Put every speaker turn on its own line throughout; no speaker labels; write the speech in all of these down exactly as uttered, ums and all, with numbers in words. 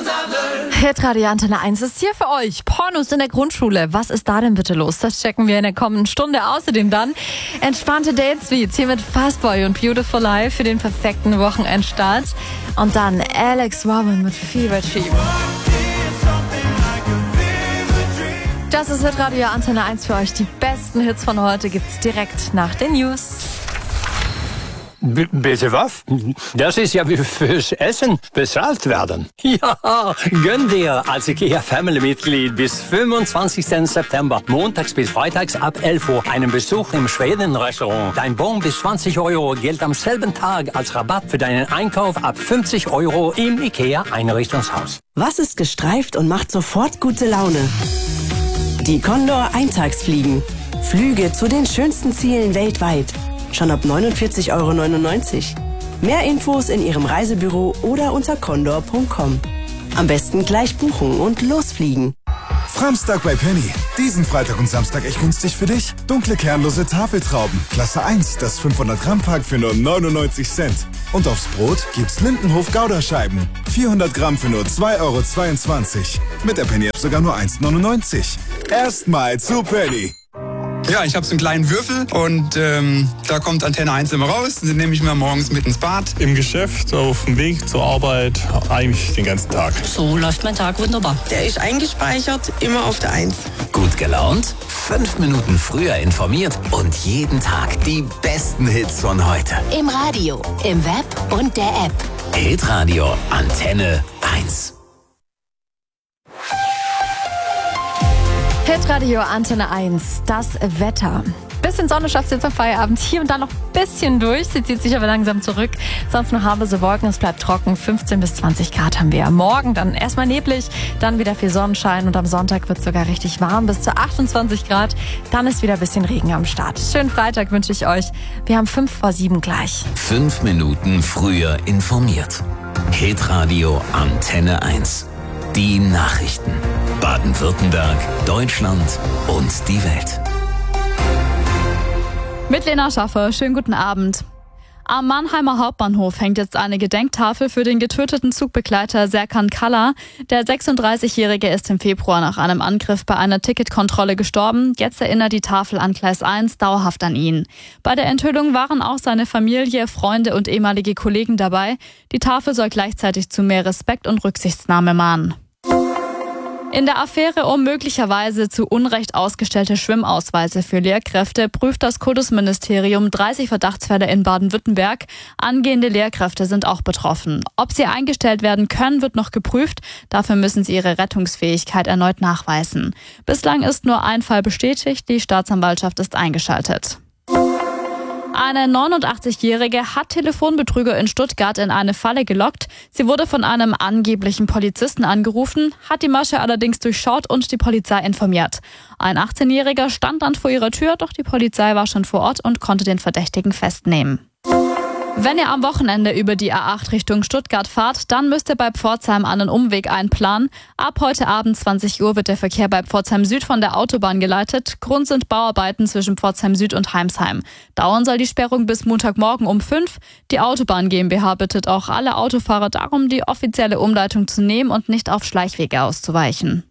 Hitradio Antenne eins ist hier für euch. Pornos in der Grundschule. Was ist da denn bitte los? Das checken wir in der kommenden Stunde. Außerdem dann entspannte Date-Suites hier mit Fastboy und Beautiful Life für den perfekten Wochenendstart. Und dann Alex Robin mit Fever Dream. Das ist Hitradio Antenne eins für euch. Die besten Hits von heute gibt's direkt nach den News.
B- bitte was? Das ist ja wie fürs Essen bezahlt werden. Ja, gönn dir als IKEA-Family-Mitglied bis fünfundzwanzigsten September, montags bis freitags ab elf Uhr, einen Besuch im Schweden-Restaurant. Dein Bon bis zwanzig Euro gilt am selben Tag als Rabatt für deinen Einkauf ab fünfzig Euro im IKEA-Einrichtungshaus.
Was ist gestreift und macht sofort gute Laune? Die Condor Eintagsfliegen. Flüge zu den schönsten Zielen weltweit. Schon ab neunundvierzig Euro neunundneunzig. Mehr Infos in Ihrem Reisebüro oder unter condor punkt com. Am besten gleich buchen und losfliegen.
Framstag bei Penny. Diesen Freitag und Samstag echt günstig für dich. Dunkle kernlose Tafeltrauben. Klasse eins, das fünfhundert Gramm Pack für nur neunundneunzig Cent. Und aufs Brot gibt's Lindenhof Gouda-Scheiben. vierhundert Gramm für nur zwei Euro zweiundzwanzig. Mit der Penny-App sogar nur eins neunundneunzig. Erstmal zu Penny.
Ja, ich habe so einen kleinen Würfel und ähm, da kommt Antenne eins immer raus. Den nehme ich mir morgens mit ins Bad.
Im Geschäft, auf dem Weg zur Arbeit, eigentlich den ganzen Tag.
So läuft mein Tag wunderbar.
Der ist eingespeichert, immer auf der eins.
Gut gelaunt, fünf Minuten früher informiert und jeden Tag die besten Hits von heute.
Im Radio, im Web und der App.
Hitradio Antenne eins.
Hitradio Antenne eins, das Wetter. Bisschen Sonne schafft jetzt am Feierabend. Hier und da noch ein bisschen durch. Sie zieht sich aber langsam zurück. Sonst noch harmlose Wolken. Es bleibt trocken. fünfzehn bis zwanzig Grad haben wir. Morgen dann erstmal neblig, dann wieder viel Sonnenschein. Und am Sonntag wird es sogar richtig warm. Bis zu achtundzwanzig Grad. Dann ist wieder ein bisschen Regen am Start. Schönen Freitag wünsche ich euch. Wir haben fünf vor sieben gleich.
Fünf Minuten früher informiert. Hitradio Antenne eins. Die Nachrichten. Baden-Württemberg, Deutschland und die Welt.
Mit Lena Schaffer, schönen guten Abend. Am Mannheimer Hauptbahnhof hängt jetzt eine Gedenktafel für den getöteten Zugbegleiter Serkan Kalla. Der sechsunddreißigjährige ist im Februar nach einem Angriff bei einer Ticketkontrolle gestorben. Jetzt erinnert die Tafel an Gleis eins dauerhaft an ihn. Bei der Enthüllung waren auch seine Familie, Freunde und ehemalige Kollegen dabei. Die Tafel soll gleichzeitig zu mehr Respekt und Rücksichtnahme mahnen. In der Affäre um möglicherweise zu Unrecht ausgestellte Schwimmausweise für Lehrkräfte prüft das Kultusministerium dreißig Verdachtsfälle in Baden-Württemberg. Angehende Lehrkräfte sind auch betroffen. Ob sie eingestellt werden können, wird noch geprüft. Dafür müssen sie ihre Rettungsfähigkeit erneut nachweisen. Bislang ist nur ein Fall bestätigt. Die Staatsanwaltschaft ist eingeschaltet. Eine neunundachtzigjährige hat Telefonbetrüger in Stuttgart in eine Falle gelockt. Sie wurde von einem angeblichen Polizisten angerufen, hat die Masche allerdings durchschaut und die Polizei informiert. Ein achtzehnjähriger stand dann vor ihrer Tür, doch die Polizei war schon vor Ort und konnte den Verdächtigen festnehmen. Wenn ihr am Wochenende über die A acht Richtung Stuttgart fahrt, dann müsst ihr bei Pforzheim einen Umweg einplanen. Ab heute Abend zwanzig Uhr wird der Verkehr bei Pforzheim Süd von der Autobahn geleitet. Grund sind Bauarbeiten zwischen Pforzheim Süd und Heimsheim. Dauern soll die Sperrung bis Montagmorgen um fünf. Die Autobahn GmbH bittet auch alle Autofahrer darum, die offizielle Umleitung zu nehmen und nicht auf Schleichwege auszuweichen.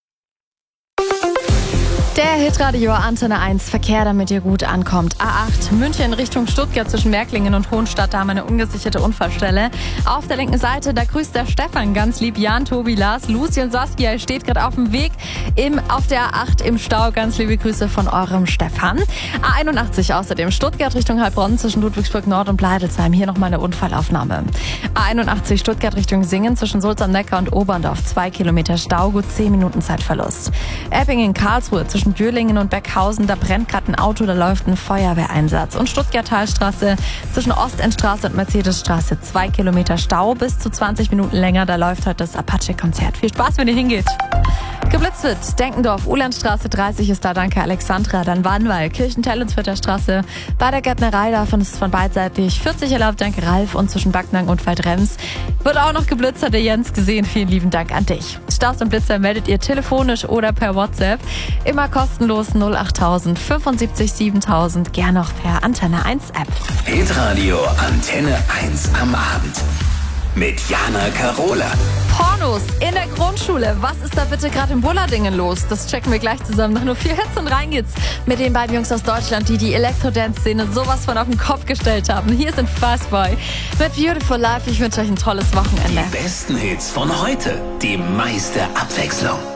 Der Hitradio Antenne eins Verkehr, damit ihr gut ankommt. A acht München Richtung Stuttgart zwischen Märklingen und Hohenstadt. Da haben wir eine ungesicherte Unfallstelle. Auf der linken Seite, da grüßt der Stefan ganz lieb. Jan, Tobi, Lars, Lucy und Saskia. Ihr steht gerade auf dem Weg im, auf der A acht im Stau. Ganz liebe Grüße von eurem Stefan. A einundachtzig außerdem Stuttgart Richtung Heilbronn zwischen Ludwigsburg Nord und Bleidelsheim. Hier nochmal eine Unfallaufnahme. A einundachtzig Stuttgart Richtung Singen zwischen Sulz am Neckar und Oberndorf. Zwei Kilometer Stau, gut zehn Minuten Zeitverlust. Eppingen Karlsruhe zwischen Dürlingen und Beckhausen, da brennt gerade ein Auto, da läuft ein Feuerwehreinsatz. Und Stuttgart-Talstraße zwischen Ostendstraße und Mercedesstraße, zwei Kilometer Stau, bis zu zwanzig Minuten länger, da läuft heute das Apache-Konzert. Viel Spaß, wenn ihr hingeht. Geblitzt wird Denkendorf, Ulandstraße dreißig ist da, danke Alexandra, dann Warnwall, Kirchentellensvierter Straße, bei der Gärtnerei, davon ist es von beidseitig, vierzig erlaubt, danke Ralf, und zwischen Backnang und Waldrems wird auch noch geblitzt, hat der Jens gesehen, vielen lieben Dank an dich. Staus und Blitzer meldet ihr telefonisch oder per WhatsApp, immer kostenlos null achttausend fünfundsiebzig siebentausend, gern noch per Antenne eins App.
Hitradio Antenne eins am Abend. mit Jana Karola.
Pornos in der Grundschule. Was ist da bitte gerade in Bullardingen los? Das checken wir gleich zusammen. Nach nur vier Hits und rein geht's mit den beiden Jungs aus Deutschland, die die Elektro-Dance-Szene sowas von auf den Kopf gestellt haben. Hier sind Fastboy mit Beautiful Life. Ich wünsche euch ein tolles Wochenende.
Die besten Hits von heute. Die meiste Abwechslung.